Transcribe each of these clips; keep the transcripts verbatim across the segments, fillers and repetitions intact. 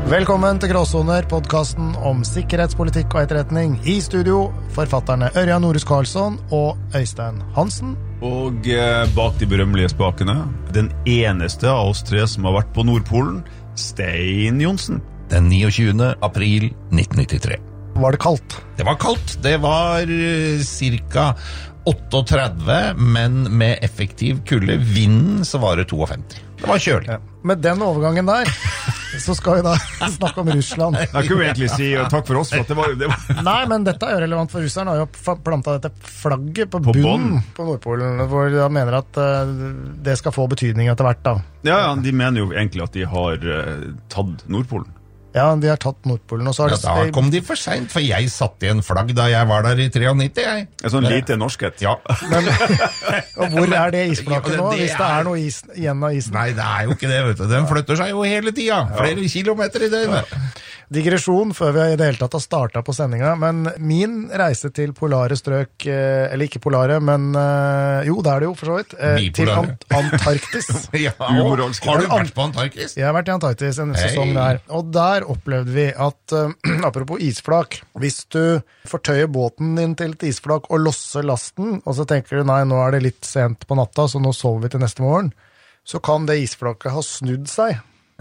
Velkommen til Gråsoner, podcasten om sikkerhetspolitikk og etterretning. I studio, forfatterne Ørjan Norhus Karlsson og Øystein Hansen. Og eh, bak de berømmelige spakene, den eneste av oss tre som har vært på Nordpolen, Stein Johnsen. Den niogtyvende april nitten nittitre. Var det kaldt? Det var kaldt. Det var uh, cirka otteogtredve, men med effektiv kulde. Vinden så var det femtito. Det var kjølig. Ja. Med den overgangen der, så skal vi da snakke om Russland. Da kunne vi egentlig si uh, takk for oss. For at det var, det var... Nei, men dette er jo relevant for russerne. Har jo plantet dette flagget på, på bunnen på Nordpolen, hvor de mener at uh, det skal få betydning etter hvert da. Ja, ja, de mener jo egentlig at de har uh, tatt Nordpolen. Ja, de har tatt Nordpolen. Og så har ja, da kom de for sent, for jeg satt i en flagg da jeg var der i nitti tre, jeg. En sånn lite norskhet. Ja. Men, og hvor er det isflaket nå, hvis det er noe is, igjen av isen? Nei, det er jo ikke det, vet du. Den flytter seg jo hele tiden. Flere kilometer i døgnet. Digresjon før vi i det hele tatt har startet på sendingen, men min reise til polare strøk, eller ikke polare, men jo, det er det jo for så vidt, til Ant Antarktis. Ja, har du vært på Antarktis? Jeg har vært i Antarktis en hey. sesong der, og der opplevde vi at, uh, apropos isflak, hvis du fortøyer båten din til et isflak og losser lasten, og så tenker du, nei, nå er det litt sent på natta, så nå sover vi til neste morgen, så kan det isflaket ha snudd seg.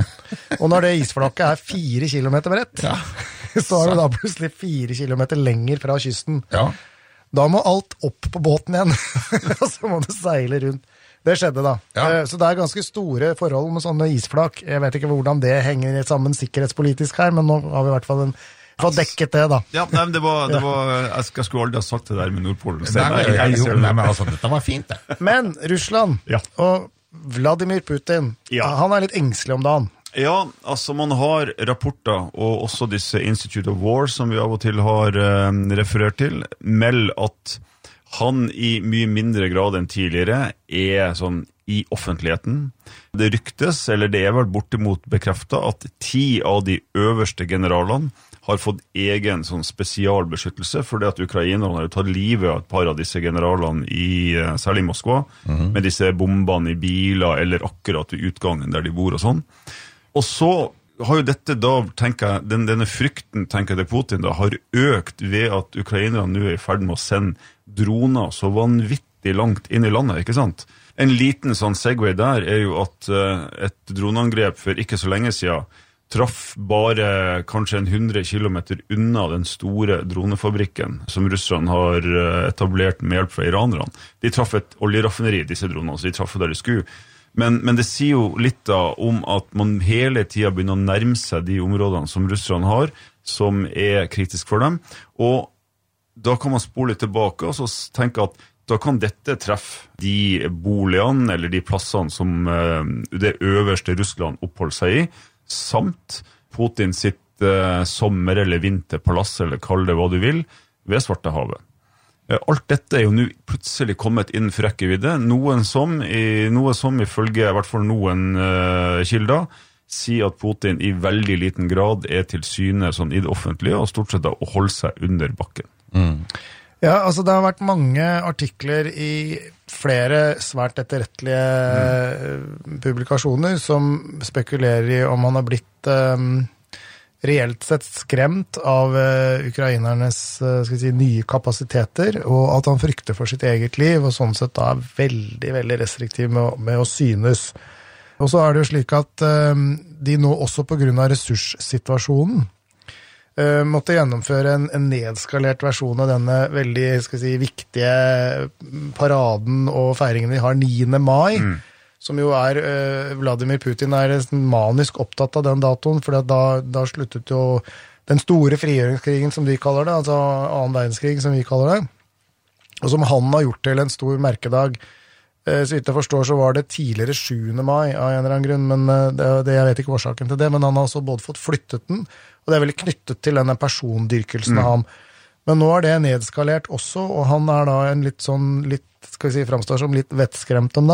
Og når det isflaket er fire kilometer bredt, ja. så er det da plutselig fire kilometer lenger fra kysten. Ja. Da må alt opp på båten igjen, og så må du seile rundt. Det skjedde da. Ja. Så det er ganske store forhold med sånne isflak. Jeg vet ikke hvordan det henger sammen sikkerhetspolitisk her, men nå har vi i hvert fall en fått dekket det da. Ja, nei, men det var, det var jeg skulle aldri ha sagt det der med Nordpolen. Nei, nei, jeg, jeg, nei, men altså, dette var fint det. Men Russland ja. og Vladimir Putin, ja. han er litt engstelig om dagen. Ja, altså man har rapporter, og også disse Institute of War, som vi av og til har eh, referert til, meld at han i mye mindre grad enn tidligere er sånn i offentligheten. Det ryktes, eller det er vel bortimot bekreftet, at ti av de øverste generalene har fått egen sånn spesialbeskyttelse, fordi at ukrainerne har jo tatt livet av et par av disse generalene, i, særlig i Moskva, mm-hmm. med disse bombene i biler, eller akkurat ved utgangen der de bor og sånn. Og så har jo dette da, tenker jeg, den, denne frykten, tenker jeg til Putin da, har økt ved at ukrainerne nå er i ferd med å sende droner så vanvittig langt inn i landet, ikke sant? En liten sånn segway der er jo at uh, et droneangrep for ikke så lenge siden traff bare kanskje en hundre kilometer unna den store dronefabrikken som russerne har etablert med hjelp fra iranerne. De traff et oljeraffineri, disse dronene, så de traff der de skulle. Men, men det sier jo litt da om at man hele tiden begynner å nærme seg de områdene som russerne har, som er kritisk for dem. Og da kan man spole litt tilbake og så tenke at da kan dette treffe de boligene eller de plassene som uh, det øverste Russland oppholder seg i, samt Putin sitt uh, sommer- eller vinterpalass, eller kall det hva du vil, ved Svartehavet. Uh, alt dette er jo nå plutselig kommet inn for rekkevidde, noen som, i, noe som ifølge i hvert fall noen uh, kilder, sier at Putin i veldig liten grad er til syne sånn i det offentlige, og stort sett da å holde seg under bakken. Mm. Ja, altså det har vært mange artikler i flere svært etterrettelige mm. publikasjoner som spekulerer i om han har blitt um, reelt sett skremt av uh, ukrainernes uh, skal vi si, nye kapasiteter, og at han frykter for sitt eget liv, og sånn sett da er veldig, veldig restriktiv med, med å synes. Og så er det jo slik at um, de nå også på grunn av ressurssituasjonen Uh, måtte gjennomføre en, en nedskalert versjon av denne veldig skal vi si, viktige paraden og feiringen vi har niende mai, mm. som jo er, uh, Vladimir Putin er manisk opptatt av den datoen, for da, da sluttet jo den store frigjøringskrigen som de kaller det, altså annen verdenskrig som vi kaller det, og som han har gjort til en stor merkedag. Uh, så vidt jeg forstår så var det tidligere sjuende mai av en eller annen grunn, men uh, det, det, jeg vet ikke årsaken til det, men han har altså både fått flyttet den, og det er veldig knyttet til denne persondyrkelsen mm. av ham. Men nå er det nedskalert også, og han er da en litt sånn, litt, skal vi si, fremstår som litt vettskremt om